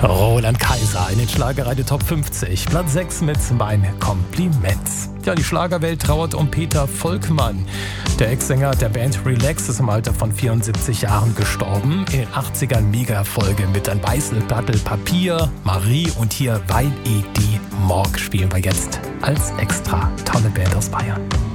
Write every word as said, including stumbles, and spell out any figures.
Roland Kaiser in den Schlagerradio Top fünfzig. Platz sechs mit Mein Kompliment. Ja, die Schlagerwelt trauert um Peter Volkmann. Der Ex-Sänger der Band Relax ist im Alter von vierundsiebzig Jahren gestorben. In den achtzigern Mega-Erfolge mit Ein Weißel Plattel Papier, Marie und hier Weil ich die Morg spielen wir jetzt als extra tolle Band aus Bayern.